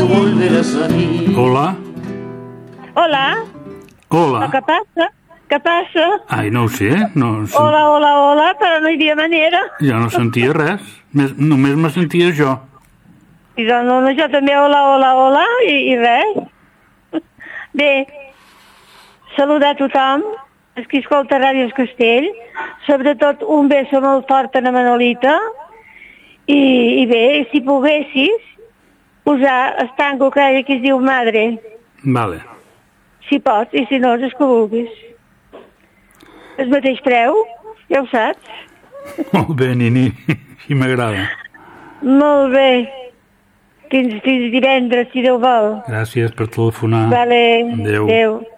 volver a salir. Hola? Hola. Hola? Què passa? Què passa? Ai, no ho sé. No, Hola, però no hi havia manera. Jo no sentia res. Només me sentia jo. I doncs jo també hola, i res. Bé, saludar a tothom, els que escolta Ràdio Castell, sobretot un beso molt fort a la Manolita, i bé, si poguessis, posar el tango que es diu Madre. Vale. Si pots, i si no, és que vulguis. El mateix preu, ja ho saps. Molt bé, Nini, si m'agrada. Molt bé. Fins divendres, si Déu vol. Gràcies per telefonar. Vale, Adéu. adéu.